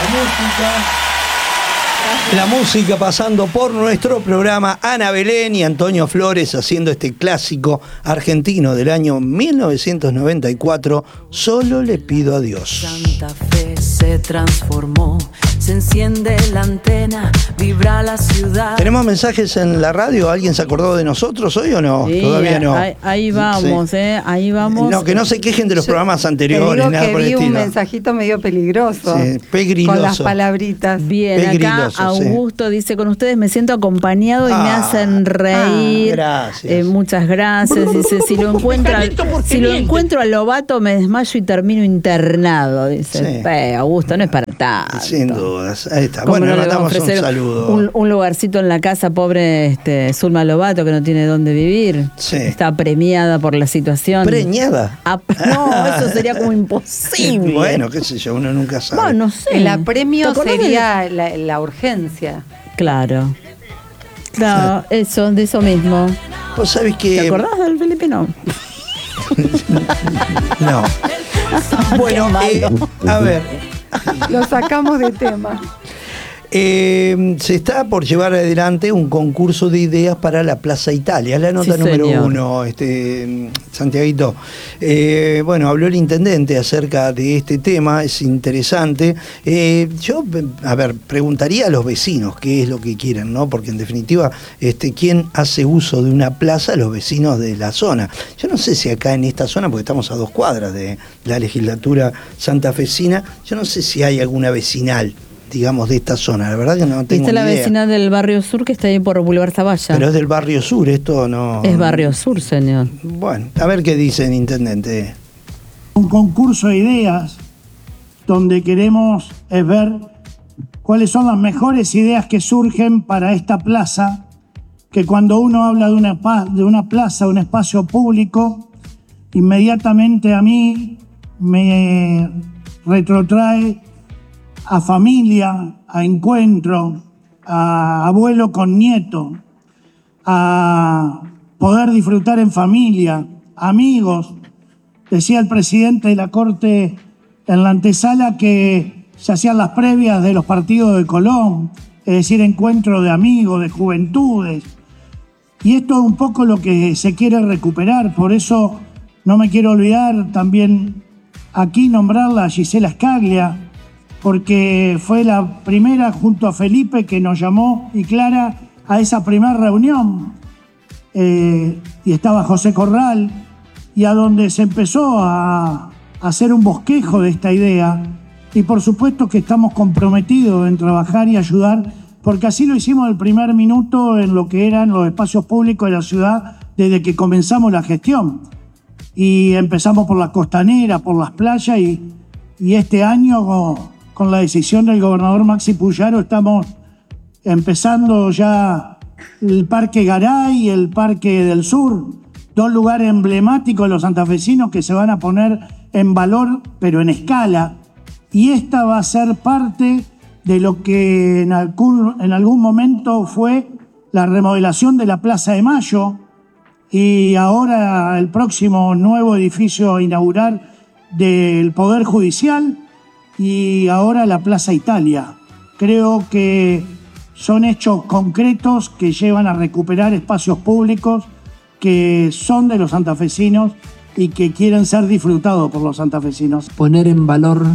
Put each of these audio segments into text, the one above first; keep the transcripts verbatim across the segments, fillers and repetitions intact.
La música pasando por nuestro programa, Ana Belén y Antonio Flores haciendo este clásico argentino del año mil novecientos noventa y cuatro, Solo le pido a Dios. Santa Fe se transformó, se enciende la antena, vibra la ciudad. ¿Tenemos mensajes en la radio? ¿Alguien se acordó de nosotros hoy o no? Sí, Todavía no. Ahí, ahí vamos, sí. eh, ahí vamos. No, que no se quejen de los Yo programas anteriores, te digo nada que por el vi estilo. un mensajito medio peligroso. Sí, pegriloso. Con las palabritas. Bien, Pegriloso, acá Augusto sí. dice, con ustedes me siento acompañado y Ah, me hacen reír. ah, gracias. Eh, muchas gracias. Dice, si lo encuentro al, si lo encuentro a Lobato me desmayo y termino internado. Dice, Sí. eh, Augusto, no es para tanto. Sin dudas. Ahí está. ¿Cómo Bueno, no le le vamos a mandamos un ofrecer saludo. Un, un lugarcito en la casa, pobre este, Zulma Lobato, que no tiene dónde vivir. Sí. Está premiada por la situación. ¿Preñada? Ah, no, eso sería como imposible. Bueno, qué sé yo, uno nunca sabe. Bueno, no sé. El apremio ¿Te acordás sería la, la urgencia. de- Claro. Claro, eso, de eso mismo. Vos sabés que... ¿Te acordás del filipino? No. Bueno, eh, a ver, Lo sacamos de tema. eh, se está por llevar adelante un concurso de ideas para la Plaza Italia, la nota Sí, número señor. uno, este, Santiaguito. Eh, bueno, habló el intendente acerca de este tema, es interesante. Eh, yo, a ver, preguntaría a los vecinos qué es lo que quieren, ¿no? Porque en definitiva, este, ¿quién hace uso de una plaza? Los vecinos de la zona. Yo no sé si acá en esta zona, porque estamos a dos cuadras de la legislatura santafesina, yo no sé si hay alguna vecinal, digamos, de esta zona. La verdad que no tengo ¿Viste la ni idea. vecina del barrio sur que está ahí por Boulevard Zavalla? Pero es del barrio sur, esto no... Es barrio sur, señor. Bueno, a ver qué dice el intendente. Un concurso de ideas donde queremos es ver cuáles son las mejores ideas que surgen para esta plaza, que cuando uno habla de una, pa- de una plaza, un espacio público, inmediatamente a mí me retrotrae a familia, a encuentro, a abuelo con nieto, a poder disfrutar en familia, amigos. Decía el presidente de la Corte en la antesala que se hacían las previas de los partidos de Colón, es decir, encuentro de amigos, de juventudes. Y esto es un poco lo que se quiere recuperar, por eso no me quiero olvidar también aquí nombrarla a Gisela Scaglia, porque fue la primera junto a Felipe que nos llamó, y Clara, a esa primera reunión. Eh, y estaba José Corral, y a donde se empezó a, a hacer un bosquejo de esta idea. Y por supuesto que estamos comprometidos en trabajar y ayudar, porque así lo hicimos el primer minuto en lo que eran los espacios públicos de la ciudad desde que comenzamos la gestión. Y empezamos por la costanera, por las playas, y, y este año con, con la decisión del gobernador Maxi Puyaro estamos empezando ya el Parque Garay y el Parque del Sur, dos lugares emblemáticos de los santafesinos que se van a poner en valor, pero en escala. Y esta va a ser parte de lo que en algún, en algún momento fue la remodelación de la Plaza de Mayo, y ahora el próximo nuevo edificio a inaugurar del Poder Judicial, y ahora la Plaza Italia. Creo que son hechos concretos que llevan a recuperar espacios públicos que son de los santafesinos y que quieren ser disfrutados por los santafesinos. Poner en valor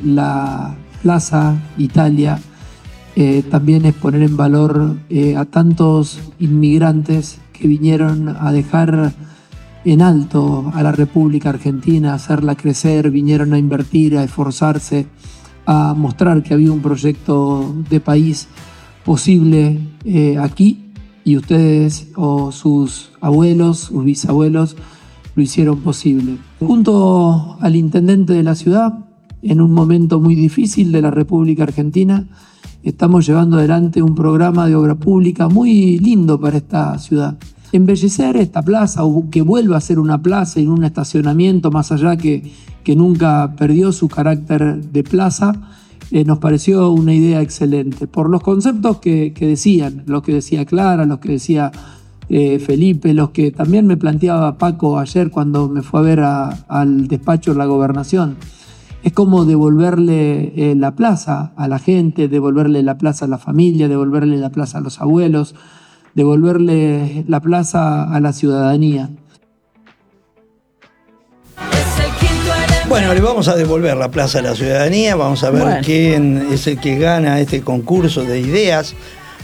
la Plaza Italia eh, también es poner en valor eh, a tantos inmigrantes que vinieron a dejar en alto a la República Argentina, a hacerla crecer, vinieron a invertir, a esforzarse, a mostrar que había un proyecto de país posible eh, aquí, y ustedes o sus abuelos, sus bisabuelos, lo hicieron posible. Junto al intendente de la ciudad, en un momento muy difícil de la República Argentina, estamos llevando adelante un programa de obra pública muy lindo para esta ciudad. Embellecer esta plaza, o que vuelva a ser una plaza y un estacionamiento, más allá que, que nunca perdió su carácter de plaza, eh, nos pareció una idea excelente. Por los conceptos que, que decían, los que decía Clara, los que decía eh, Felipe, los que también me planteaba Paco ayer cuando me fue a ver a, al despacho de la gobernación. es como devolverle eh, la plaza a la gente, devolverle la plaza a la familia, devolverle la plaza a los abuelos, devolverle la plaza a la ciudadanía. Bueno, le vamos a devolver la plaza a la ciudadanía, vamos a ver Bueno. quién es el que gana este concurso de ideas.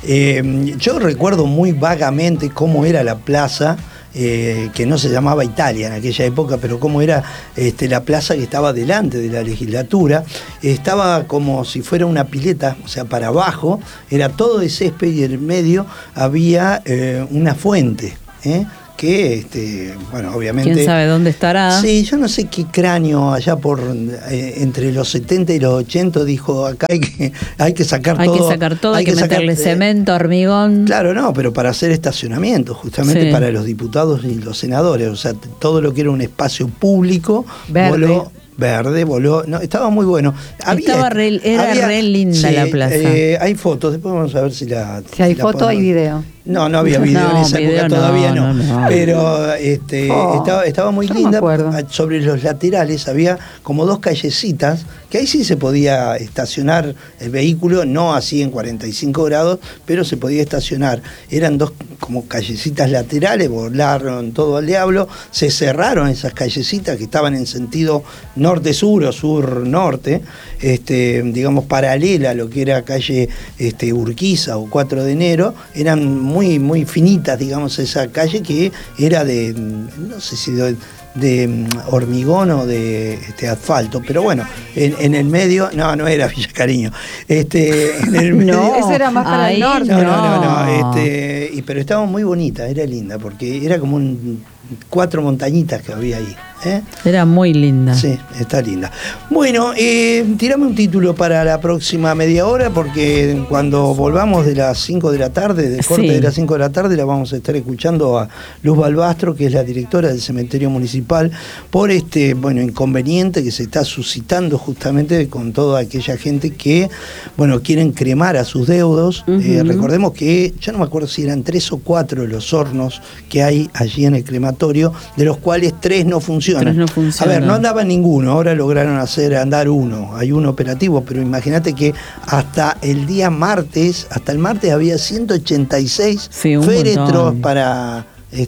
Eh, yo recuerdo muy vagamente cómo era la plaza, eh, que no se llamaba Italia en aquella época, pero cómo era este, la plaza que estaba delante de la legislatura. Estaba como si fuera una pileta, o sea, para abajo, era todo de césped y en el medio había eh, una fuente, ¿eh? que, este, bueno, obviamente... ¿Quién sabe dónde estará? Sí, yo no sé qué cráneo allá por eh, entre los setenta y los ochenta dijo, acá hay que, hay que sacar Hay todo. que sacar todo, hay, que, sacar, meterle eh, cemento, hormigón. Claro, no, pero para hacer estacionamiento, justamente Sí. para los diputados y los senadores. O sea, t- todo lo que era un espacio público, Verde. voló. Verde, voló. No, estaba muy bueno. Estaba re- era re linda la plaza. eh, hay fotos, después vamos a ver si la. Si hay la foto, podemos- hay video. No, no había video No, en esa video época, no, todavía no. no, no. Pero este, Oh, estaba, estaba muy yo no me linda. acuerdo. Sobre los laterales había como dos callecitas, que ahí sí se podía estacionar el vehículo, no así en cuarenta y cinco grados, pero se podía estacionar. Eran dos como callecitas laterales, volaron todo al diablo, se cerraron esas callecitas que estaban en sentido norte-sur o sur-norte, este, digamos paralela a lo que era calle este, Urquiza o cuatro de enero, eran muy, muy finitas, digamos, esa calle que era de, no sé si de, de hormigón o de este, asfalto, pero bueno, en, en el medio, no, no era Villa Cariño, este, en el medio, No, Eso era más para el ahí norte. no, no, no, no, No. este, y, pero estaba muy bonita, era linda, porque era como un, cuatro montañitas que había ahí. ¿eh? Era muy linda. Sí, está linda. Bueno, eh, tirame un título para la próxima media hora, porque cuando volvamos de las cinco de la tarde, del corte Sí. de las cinco de la tarde, la vamos a estar escuchando a Luz Balbastro, que es la directora del cementerio municipal, por este, bueno, inconveniente que se está suscitando justamente con toda aquella gente que, bueno, quieren cremar a sus deudos. Ujú. Eh, recordemos que, yo no me acuerdo si eran tres o cuatro los hornos que hay allí en el crematorio, de los cuales tres no funcionan. Tres no funcionan. A ver, no andaba ninguno, ahora lograron hacer andar uno, hay uno operativo, pero imagínate que hasta el día martes, hasta el martes había ciento ochenta y seis Sí, un féretros montón. para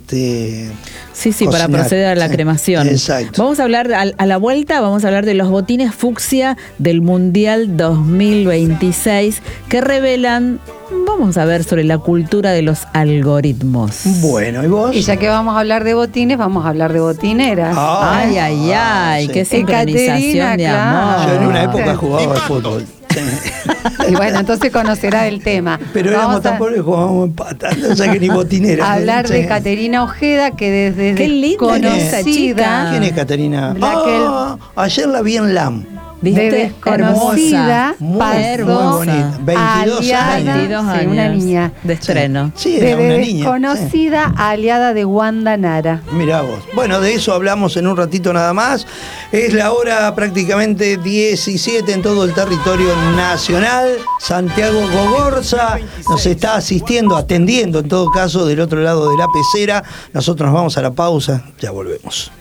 este Sí, sí, para cocinar. proceder a la Sí, cremación. exacto. Vamos a hablar, a, a la vuelta, vamos a hablar de los botines fucsia del Mundial dos mil veintiséis que revelan, vamos a ver sobre la cultura de los algoritmos. Bueno, ¿y vos? Y ya que vamos a hablar de botines, vamos a hablar de botineras. Ah, Ay, ay, ay, sí. qué sincronización Caterina, de claro. amor. Yo en una época jugaba al fútbol. Sí. Y bueno, entonces conocerá el tema. Pero éramos Vamos tan a pobres que jugábamos en pata, o sea que ni botinera. hablar Sí. de Caterina Ojeda, que desde Qué linda que es esa chica. conocida, ¿Quién es Caterina? La que Ah, ayer la vi en LAM. ¿Viste? de desconocida, Hermosa, Muy, pasó muy bonita. veintidós aliada- años. veintidós Sí, años una niña. de estreno. Sí, de era una niña. desconocida a aliada de Wanda Nara. Sí. Mirá vos. Bueno, de eso hablamos en un ratito nada más. Es la hora prácticamente diecisiete en todo el territorio nacional. Santiago Gogorza nos está asistiendo, atendiendo en todo caso del otro lado de la pecera. Nosotros nos vamos a la pausa, ya volvemos.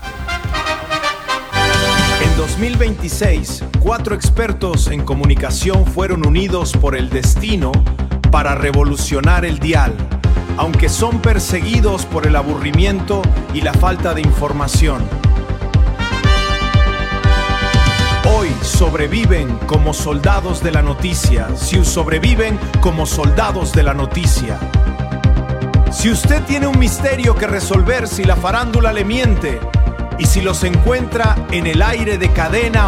En dos mil veintiséis, cuatro expertos en comunicación fueron unidos por el destino para revolucionar el dial, aunque son perseguidos por el aburrimiento y la falta de información. Hoy sobreviven como soldados de la noticia, si sobreviven como soldados de la noticia. Si usted tiene un misterio que resolver, si la farándula le miente, y si los encuentra en el aire de cadena